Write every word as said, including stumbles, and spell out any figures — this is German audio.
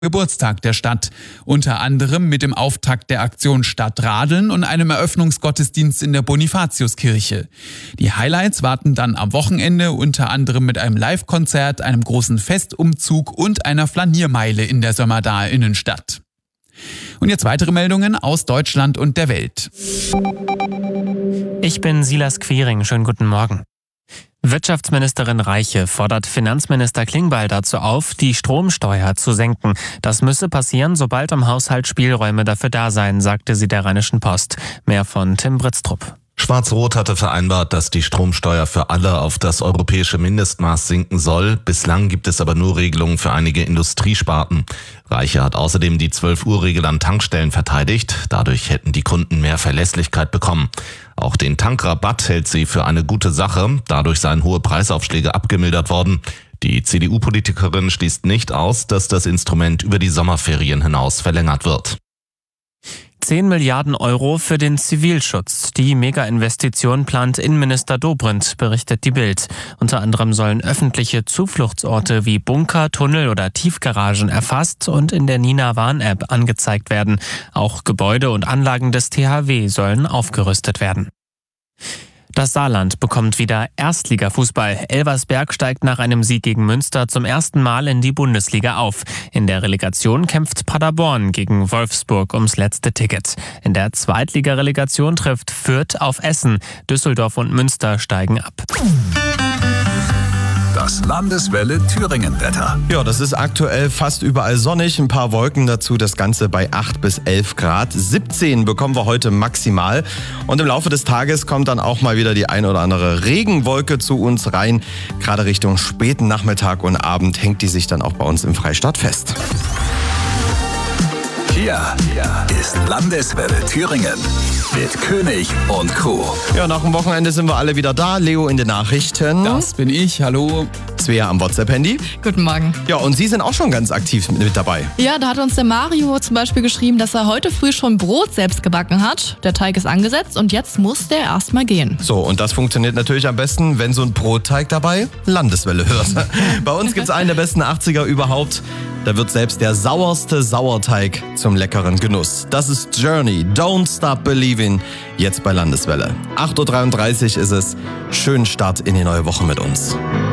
Geburtstag der Stadt. Unter anderem mit dem Auftakt der Aktion Stadtradeln und einem Eröffnungsgottesdienst in der Bonifatiuskirche. Die Highlights warten dann am Wochenende, unter anderem mit einem Live-Konzert, einem großen Festumzug und einer Flaniermeile in der Sömmerdaer Innenstadt. Und jetzt weitere Meldungen aus Deutschland und der Welt. Ich bin Silas Quiring. Schönen guten Morgen. Wirtschaftsministerin Reiche fordert Finanzminister Klingbeil dazu auf, die Stromsteuer zu senken. Das müsse passieren, sobald im Haushalt Spielräume dafür da seien, sagte sie der Rheinischen Post. Mehr von Tim Britztrup. Schwarz-Rot hatte vereinbart, dass die Stromsteuer für alle auf das europäische Mindestmaß sinken soll. Bislang gibt es aber nur Regelungen für einige Industriesparten. Reiche hat außerdem die zwölf-Uhr-Regel an Tankstellen verteidigt. Dadurch hätten die Kunden mehr Verlässlichkeit bekommen. Auch den Tankrabatt hält sie für eine gute Sache. Dadurch seien hohe Preisaufschläge abgemildert worden. Die C D U-Politikerin schließt nicht aus, dass das Instrument über die Sommerferien hinaus verlängert wird. zehn Milliarden Euro für den Zivilschutz. Die Mega-Investition plant Innenminister Dobrindt, berichtet die Bild. Unter anderem sollen öffentliche Zufluchtsorte wie Bunker, Tunnel oder Tiefgaragen erfasst und in der Nina-Warn-App angezeigt werden. Auch Gebäude und Anlagen des T H W sollen aufgerüstet werden. Das Saarland bekommt wieder Erstligafußball. Elversberg steigt nach einem Sieg gegen Münster zum ersten Mal in die Bundesliga auf. In der Relegation kämpft Paderborn gegen Wolfsburg ums letzte Ticket. In der Zweitligarelegation trifft Fürth auf Essen. Düsseldorf und Münster steigen ab. Das Landeswelle Thüringen-Wetter. Ja, das ist aktuell fast überall sonnig, ein paar Wolken dazu, das Ganze bei acht bis elf Grad. siebzehn bekommen wir heute maximal und im Laufe des Tages kommt dann auch mal wieder die ein oder andere Regenwolke zu uns rein. Gerade Richtung späten Nachmittag und Abend hängt die sich dann auch bei uns im Freistaat fest. Hier ist Landeswelle Thüringen mit König und Crew. Ja, nach dem Wochenende sind wir alle wieder da. Leo in den Nachrichten. Das bin ich, hallo. Svea am WhatsApp-Handy. Guten Morgen. Ja, und Sie sind auch schon ganz aktiv mit, mit dabei. Ja, da hat uns der Mario zum Beispiel geschrieben, dass er heute früh schon Brot selbst gebacken hat. Der Teig ist angesetzt und jetzt muss der erstmal gehen. So, und das funktioniert natürlich am besten, wenn so ein Brotteig dabei Landeswelle hört. Bei uns gibt's einen der besten achtziger überhaupt. Da wird selbst der sauerste Sauerteig zum leckeren Genuss. Das ist Journey, Don't Stop Believing, jetzt bei Landeswelle. acht Uhr dreiunddreißig ist es. Schönen Start in die neue Woche mit uns.